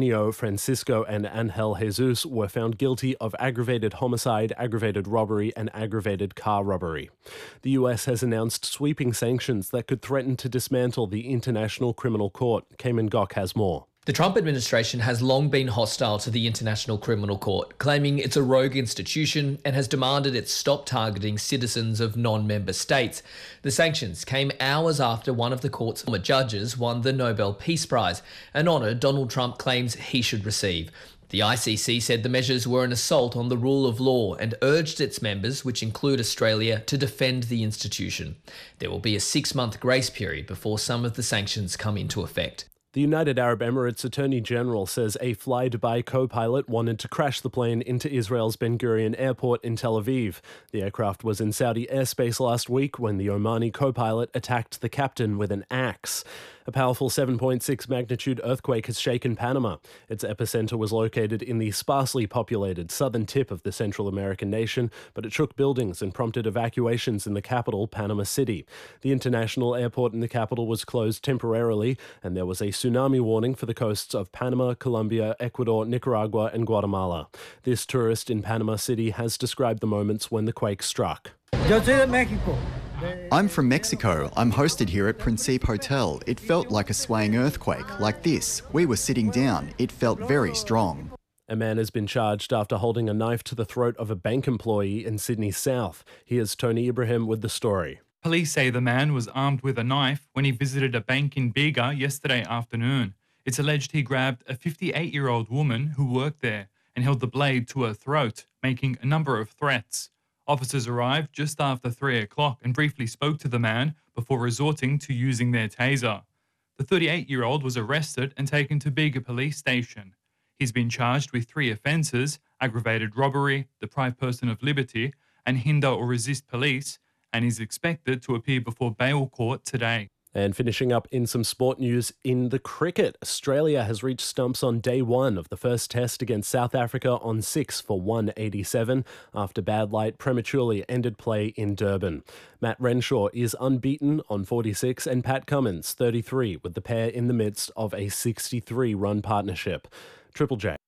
Eugenio Francisco and Angel Jesus were found guilty of aggravated homicide, aggravated robbery, and aggravated car robbery. The US has announced sweeping sanctions that could threaten to dismantle the International Criminal Court. Cayman Gok has more. The Trump administration has long been hostile to the International Criminal Court, claiming it's a rogue institution and has demanded it stop targeting citizens of non-member states. The sanctions came hours after one of the court's former judges won the Nobel Peace Prize, an honour Donald Trump claims he should receive. The ICC said the measures were an assault on the rule of law and urged its members, which include Australia, to defend the institution. There will be a 6-month grace period before some of the sanctions come into effect. The United Arab Emirates Attorney General says a Fly Dubai co-pilot wanted to crash the plane into Israel's Ben Gurion Airport in Tel Aviv. The aircraft was in Saudi airspace last week when the Omani co-pilot attacked the captain with an axe. A powerful 7.6 magnitude earthquake has shaken Panama. Its epicenter was located in the sparsely populated southern tip of the Central American nation, but it shook buildings and prompted evacuations in the capital, Panama City. The international airport in the capital was closed temporarily, and there was a tsunami warning for the coasts of Panama, Colombia, Ecuador, Nicaragua, and Guatemala. This tourist in Panama City has described the moments when the quake struck. Yo soy de México. I'm from Mexico. I'm hosted here at Principe Hotel. It felt like a swaying earthquake, like this. We were sitting down. It felt very strong. A man has been charged after holding a knife to the throat of a bank employee in Sydney South. Here's Tony Ibrahim with the story. Police say the man was armed with a knife when he visited a bank in Bega yesterday afternoon. It's alleged he grabbed a 58-year-old woman who worked there and held the blade to her throat, making a number of threats. Officers arrived just after 3 o'clock and briefly spoke to the man before resorting to using their taser. The 38-year-old was arrested and taken to Bega Police Station. He's been charged with 3 offences: aggravated robbery, deprive person of liberty, and hinder or resist police, and is expected to appear before bail court today. And finishing up in some sport news in the cricket, Australia has reached stumps on day 1 of the first test against South Africa on 6 for 187 after bad light prematurely ended play in Durban. Matt Renshaw is unbeaten on 46 and Pat Cummins 33, with the pair in the midst of a 63-run partnership. Triple J.